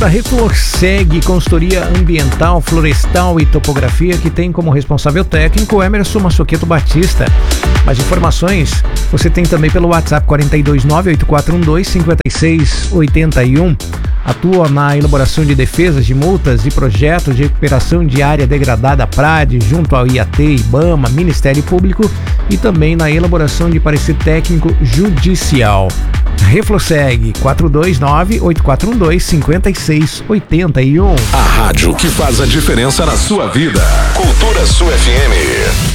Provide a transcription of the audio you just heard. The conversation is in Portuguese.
da Reflorseg, consultoria ambiental, florestal e topografia, que tem como responsável técnico Emerson Massoqueto Batista. Mais informações você tem também pelo WhatsApp 429-8412-5681. Atua na elaboração de defesas de multas e projetos de recuperação de área degradada PRAD, junto ao IAT, IBAMA, Ministério Público, e também na elaboração de parecer técnico judicial. Reflorseg 429-8412-5681. A rádio que faz a diferença na sua vida. Cultura Sul FM.